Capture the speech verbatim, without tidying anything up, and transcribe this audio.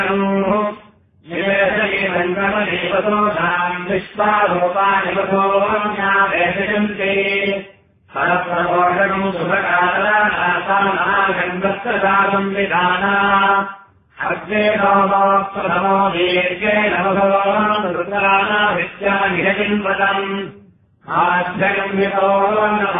निवेशयेवङ्गमदेवतोषाम् विश्वारूपाणि वधोन्यावेशयन्ते परप्रभोषणम् शुभकालानासानागन्धस्तदासम् विधाना अग्ने प्रथमो दीर्घेण भगवान् रुद्राणाभित्यानिहचिन्वतम् आध्यगम्यतो